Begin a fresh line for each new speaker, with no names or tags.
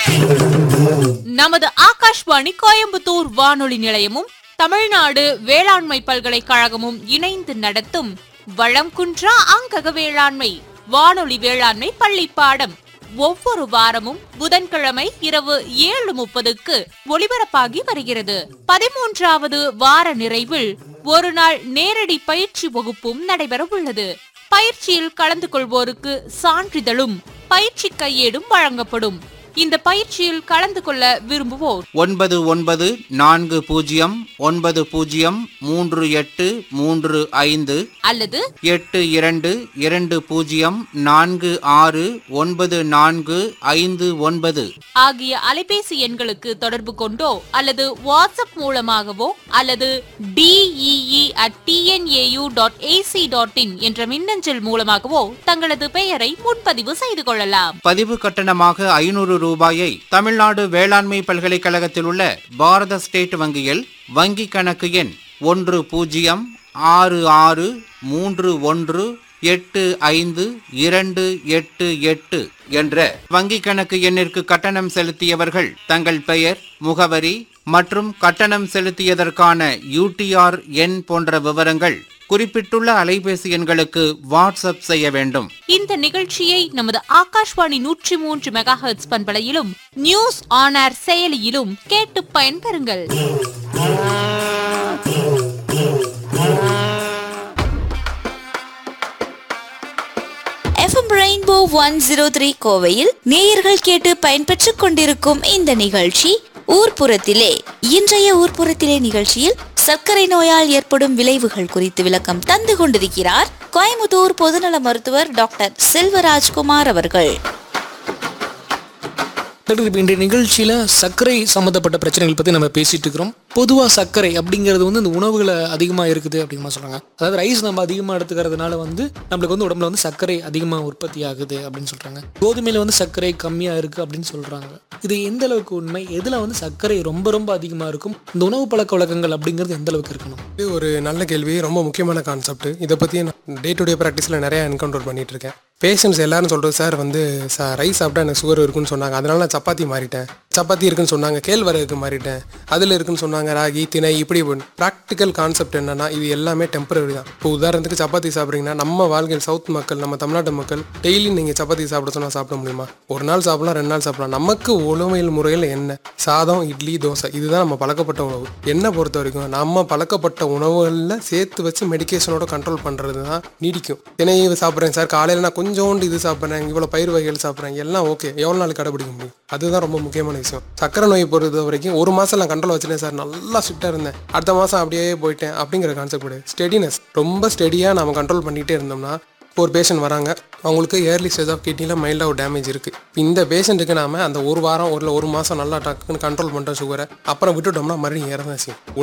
நமது ஆகாஷ்வாணி கோயம்புத்தூர் வானொலி நிலையமும் தமிழ்நாடு வேளாண்மை பல்கலைக்கழகமும் இணைந்து நடத்தும் வளம் குன்றா அங்கக வேளாண்மை வானொலி வேளாண்மை பள்ளி பாடம் ஒவ்வொரு வாரமும் புதன்கிழமை இரவு 7:30க்கு ஒலிபரப்பாகி வருகிறது. 13வது வார நிறைவில் ஒரு நாள் நேரடி பயிற்சி வகுப்பும் நடைபெற உள்ளது. பயிற்சியில் கலந்து கொள்வோருக்கு சான்றிதழும் பயிற்சி கையேடும் வழங்கப்படும். இந்த பயிற்சியில் கலந்து கொள்ள விரும்புவோர்
9990903835
அல்லது
8224469459
ஆகிய அலைபேசி எண்களுக்கு தொடர்பு கொண்டோ அல்லது வாட்ஸ்அப் மூலமாகவோ அல்லது dee@tnau.ac.in என்ற மின்னஞ்சல் மூலமாகவோ தங்களது பெயரை முன்பதிவு செய்து கொள்ளலாம்.
பதிவு கட்டணமாக 500 ரூபாயை தமிழ்நாடு வேளாண்மை பல்கலைக்கழகத்தில் உள்ள பாரத ஸ்டேட் வங்கியில் வங்கி கணக்கு எண் 106631852888 என்ற வங்கி கணக்கு எண்ணிற்கு கட்டணம் செலுத்தியவர்கள் தங்கள் பெயர், முகவரி மற்றும் கட்டணம் செலுத்தியதற்கான UTR எண் போன்ற விவரங்கள் குறிப்பிட்டுள்ள அலைபேசி எண்களுக்கு வாட்ஸ்அப் செய்ய வேண்டும்.
இந்த நிகழ்ச்சியை நமது Akashvani 103 megahertz பண்பலையிலும் news on air செயலியிலும் கேட்டு பயன்பெறுங்கள்.
FM ரெயின்போ 103 கோவையில் நேயர்கள் கேட்டு பயன்பெற்றுக் கொண்டிருக்கும் இந்த நிகழ்ச்சி ஊர்ப்புறத்திலே. இன்றைய ஊர்ப்புறத்திலே நிகழ்ச்சியில் சர்க்கரை நோயால் ஏற்படும் விளைவுகள் குறித்து விளக்கம் தந்து கொண்டிருக்கிறார் கோயம்புத்தூர் பொதுநல மருத்துவர் டாக்டர் செல்வராஜ்குமார் அவர்கள்.
இன்றைய நிகழ்ச்சியில் சர்க்கரை சம்மந்தப்பட்ட பிரச்சனைகள் பற்றி நம்ம பேசிட்டு இருக்கிறோம். பொதுவாக சர்க்கரை அப்படிங்கிறது இந்த உணவுகளை அதிகமாக இருக்குது அப்படின்னு சொல்கிறாங்க. அதாவது ரைஸ் நம்ம அதிகமாக எடுத்துக்கிறதுனால நம்மளுக்கு உடம்புல சர்க்கரை அதிகமாக உற்பத்தி ஆகுது அப்படின்னு சொல்கிறாங்க. கோதுமையில் சர்க்கரை கம்மியாக இருக்குது அப்படின்னு சொல்கிறாங்க. இது எந்த அளவுக்கு உண்மை? எதில் சர்க்கரை ரொம்ப ரொம்ப அதிகமாக இருக்கும்? இந்த உணவு பழக்க வழக்கங்கள் அப்படிங்கிறது எந்த அளவுக்கு இருக்கணும்?
இது ஒரு நல்ல கேள்வி, ரொம்ப முக்கியமான கான்செப்ட். இதை பற்றி நான் டே டு டே ப்ராக்டிஸில் நிறையா என்கவுண்டர் பண்ணிட்டு இருக்கேன். பேஷண்ட்ஸ் எல்லாரும் சொல்கிறது, சார் ரைஸ் சாப்பிட்டா எனக்கு சுகர் இருக்குன்னு சொன்னாங்க, அதனால நான் சப்பாத்தி மாறிட்டேன். சப்பாத்தி இருக்குன்னு சொன்னாங்க, கேழ்வரகுக்கு மாறிட்டேன். அதில் இருக்குன்னு சொன்னாங்க ராகி, திணை, இப்படி ப்ராக்டிக்கல் கான்செப்ட் என்னன்னா இது எல்லாமே டெம்பரரி தான். இப்போ உதாரணத்துக்கு சப்பாத்தி சாப்பிட்றீங்கன்னா நம்ம வாழ்க்கையில் சவுத் மக்கள், நம்ம தமிழ்நாட்டு மக்கள் டெய்லி நீங்கள் சப்பாத்தி சாப்பிட சொன்னால் சாப்பிட முடியுமா? ஒரு நாள் சாப்பிடலாம், 2 நாள் சாப்பிடலாம். நமக்கு உணவியல் முறையில் என்ன சாதம், இட்லி, தோசை இதுதான் நம்ம பழக்கப்பட்ட உணவு. என்னை பொறுத்த வரைக்கும் நம்ம பழக்கப்பட்ட உணவுகளில் சேர்த்து வச்சு மெடிக்கேஷனோட கண்ட்ரோல் பண்ணுறது தான் நீடிக்கும். திணை சாப்பிட்றேன் சார், காலையில் நான் கொஞ்சோண்டு இது சாப்பிட்றேன், இவ்வளோ பயிர் வகைகள் சாப்பிட்றேன், எல்லாம் ஓகே. எவ்வளோ நாள் கடைபிடிக்க முடியும்? அதுதான் ரொம்ப முக்கியமான விஷயம். சக்கரை நோயை பொறுத்த வரைக்கும் 1 மாதம் நான் கண்ட்ரோல் வச்சுட்டேன் சார், நல்லா ஸ்ட்ரிக்டாக இருந்தேன், அடுத்த மாதம் அப்படியே போயிட்டேன் அப்படிங்கிற கான்செப்ட் கிடையாது. ஸ்டெடினஸ், ரொம்ப ஸ்டெடியாக நம்ம கண்ட்ரோல் பண்ணிகிட்டே இருந்தோம்னா, ஒரு பேஷண்ட் வராங்க, அவங்களுக்கு ஏர்லி ஸ்டேஜ் ஆஃப் கிட்னியில் மைல்டாக ஒரு டேமேஜ் இருக்குது. இந்த பேஷண்ட்டுக்கு நாம அந்த 1 வாரம் ஒரு மாதம் நல்லா டக்குன்னு கண்ட்ரோல் பண்ணிட்டோம் சுகரை, அப்புறம் விட்டுட்டோம்னா மறுபடியும் ஏற தான் செய்யும்.